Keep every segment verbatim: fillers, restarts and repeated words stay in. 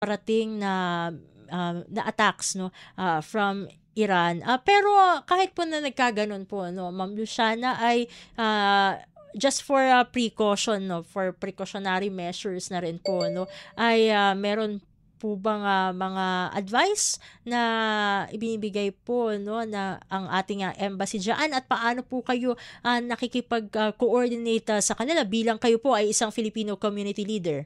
parating na, ah, na attacks 'no, ah, from Iran. Ah, pero kahit po na nagkagano'n po 'no, Ma'am Luciana ay, ah, just for, ah, precaution 'no, for precautionary measures na rin po 'no, ay, ah, meron po bang, ah, mga advice na ibinibigay po 'no, na ang ating, ah, embassy diyaan at paano po kayo, ah, nakikipag, ah, coordinate, ah, sa kanila bilang kayo po ay isang Filipino community leader?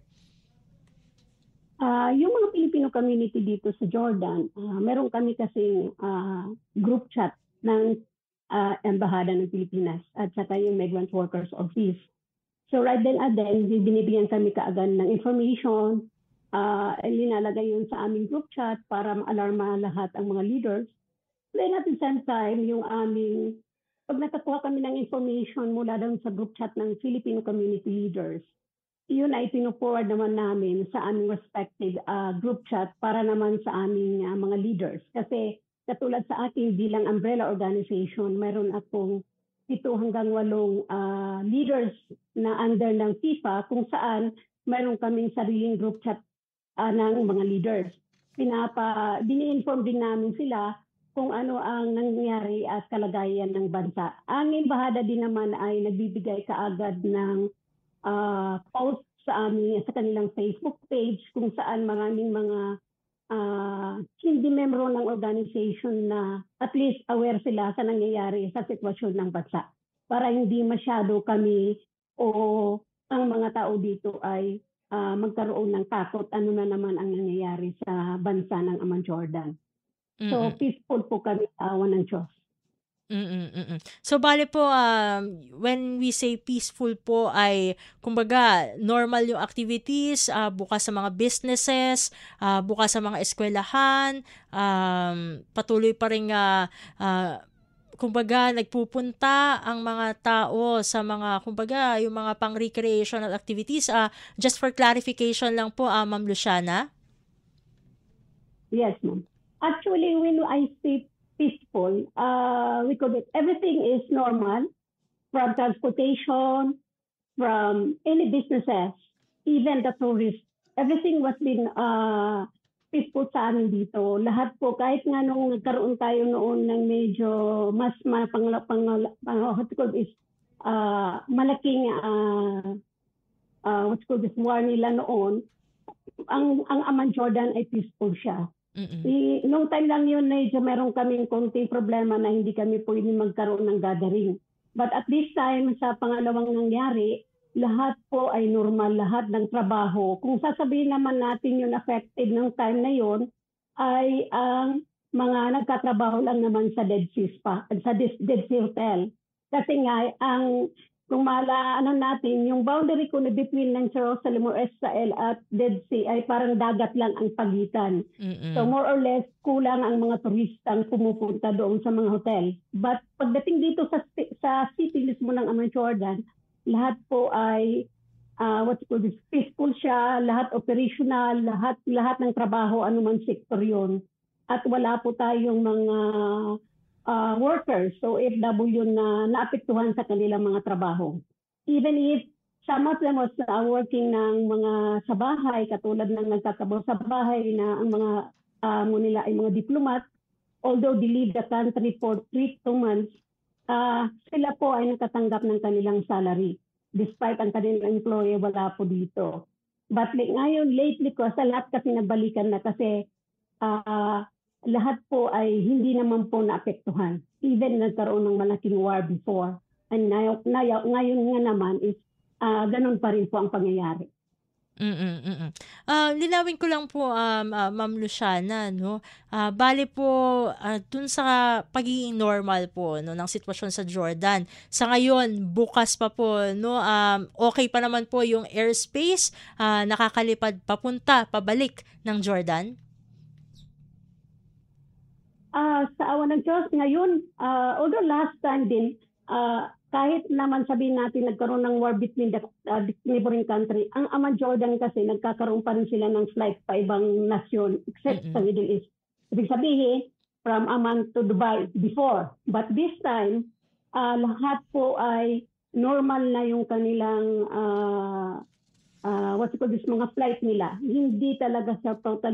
Ah, yung mga Filipino community dito sa Jordan, ah, meron kami kasing ah, group chat ng ah, Embahada ng Pilipinas at saka yung Migrant Workers Office. So right then and then, binibigyan kami kaagad ng information, ah, linalagay yun sa aming group chat para ma-alarma lahat ang mga leaders. Then at the same time, yung aming, pag nakakuha kami ng information mula doon sa group chat ng Filipino community leaders, yun ay pino-forward naman namin sa aming respective ah, group chat para naman sa aming ah, mga leaders. Kasi katulad sa aking bilang umbrella organization, meron akong pito hanggang walong ah, leaders na under ng FIFA kung saan meron kaming sariling group chat ah, ng mga leaders. Pinapa, dini-inform din namin sila kung ano ang nangyayari at kalagayan ng bansa. Ang embahada din naman ay nagbibigay kaagad ng uh, post sa aming sa kanilang Facebook page kung saan maraming mga uh, hindi membro ng organization na at least aware sila sa nangyayari sa sitwasyon ng bansa para hindi masyado kami o ang mga tao dito ay uh, magkaroon ng takot ano na naman ang nangyayari sa bansa ng Amman Jordan. So Mm. peaceful po kami sa awa ng Diyos. Mm, mm. So bale po, um, when we say peaceful po ay kumbaga normal yung activities, ah, bukas sa mga businesses, ah, bukas sa mga eskwelahan, um, patuloy pa ring, ah, ah, kumbaga nagpupunta ang mga tao sa mga kumbaga yung mga pang-recreational activities, ah, just for clarification lang po, ah, Ma'am Luciana? Yes, ma'am. Actually, when I say peaceful, uh, we could everything is normal from transportation, from any businesses, even the tourists. Everything was been uh, peaceful sa amin dito. Lahat po, kahit nga nung nagkaroon tayo noon ng medyo mas mapang, pang, pang, what you call this, uh, malaking uh, uh, what you call this war nila noon, ang, ang Amman Jordan ay peaceful siya. Mm. I, nung time lang yun, medyo meron kaming konting problema na hindi kami pwede magkaroon ng gathering. But at this time, sa pangalawang nangyari, lahat po ay normal, lahat ng trabaho. Kung sasabihin naman natin yung affected ng time na yun, ay ang mga nagkatrabaho lang naman sa Dead Sea Spa, sa Dead Sea Hotel. Kasi nga, ang kung maala ano natin, yung boundary ko na between ng Jerusalem or Israel at Dead Sea ay parang dagat lang ang pagitan. Mm. So more or less, kulang ang mga turistang pumupunta doon sa mga hotel. But pagdating dito sa sa city mismo ng Amman Jordan, lahat po ay uh, what's called this, peaceful siya, lahat operational, lahat lahat ng trabaho, anuman sector yun. At wala po tayong mga uh, workers, so F W na naapektuhan sa kanilang mga trabaho. Even if some of them was uh, working ng mga sa bahay, katulad ng nagtatrabaho sa bahay na ang mga uh, nila ay mga diplomat, although they leave the country for three to two months, uh, sila po ay nakatanggap ng kanilang salary. Despite ang kanilang employer, wala po dito. But like, ngayon, lately ko, sa lahat kasi nagbalikan na kasi uh, lahat po ay hindi naman po naapektuhan. Even nagkaroon ng malaking war before. And ngayon, ngayon nga naman is uh, ganun pa rin po ang pangyayari. Mm, mm. Ah, linawin ko lang po, um, ah, Ma'am Luciana 'no, ah, bale po, ah, dun sa pagiging normal po 'no, ng sitwasyon sa Jordan, sa ngayon bukas pa po 'no, um, okey pa naman po yung airspace, ah, nakakalipad papunta, pabalik ng Jordan? Ah, sa awa ng Diyos ngayon, ah, although last time din, ah, kahit naman sabihin natin nagkaroon ng war between the uh, neighboring country, ang Amman Jordan kasi nagkakaroon pa rin sila ng flight pa ibang nasyon except Mm. sa Middle East. Ibig sabihin, from Amman to Dubai before. But this time, uh, lahat po ay normal na yung kanilang uh, uh, what you call this, mga flight nila, hindi talaga sa totally